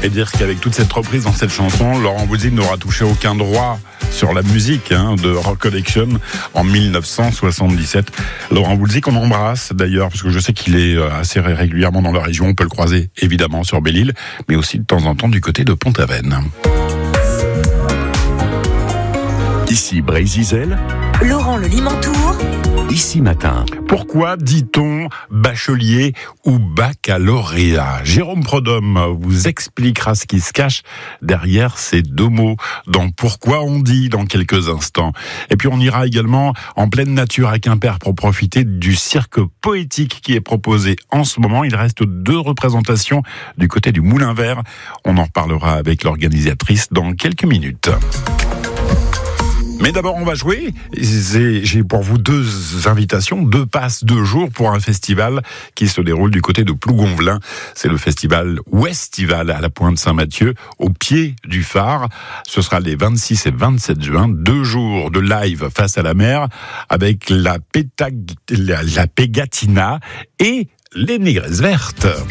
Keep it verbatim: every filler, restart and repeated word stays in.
Et dire qu'avec toute cette reprise dans cette chanson, Laurent Voulzy n'aura touché aucun droit sur la musique hein, de Rock Connection en dix-neuf cent soixante-dix-sept. Laurent Voulzy qu'on embrasse d'ailleurs, parce que je sais qu'il est assez régulièrement dans la région. On peut le croiser évidemment sur Belle-Île, mais aussi de temps en temps du côté de Pont-Aven. Ici Brésil, Laurent Le Limantour. Ici Matin. Pourquoi dit-on bachelier ou baccalauréat ? Jérôme Prodhomme vous expliquera ce qui se cache derrière ces deux mots dans Pourquoi on dit dans quelques instants. Et puis on ira également en pleine nature à Quimper pour profiter du cirque poétique qui est proposé en ce moment. Il reste deux représentations du côté du Moulin Vert. On en reparlera avec l'organisatrice dans quelques minutes. Mais d'abord, on va jouer. J'ai pour vous deux invitations, deux passes, deux jours pour un festival qui se déroule du côté de Plougonvelin. C'est le festival Ouestival à la Pointe Saint-Mathieu, au pied du phare. Ce sera les vingt-six et vingt-sept juin, deux jours de live face à la mer avec la, pétag... la, la Pégatina et les Négresses Vertes.